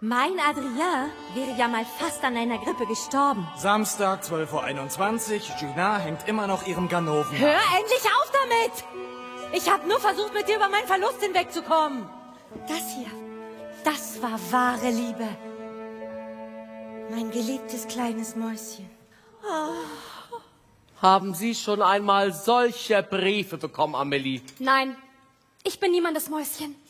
Mein Adrien wäre ja mal fast an einer Grippe gestorben. Samstag, 12:21 Uhr. Gina hängt immer noch ihrem Ganoven. Hör endlich auf damit! Ich habe nur versucht, mit dir über meinen Verlust hinwegzukommen. Das hier, das war wahre Liebe. Mein geliebtes kleines Mäuschen. Oh. Haben Sie schon einmal solche Briefe bekommen, Amelie? Nein, ich bin niemandes Mäuschen.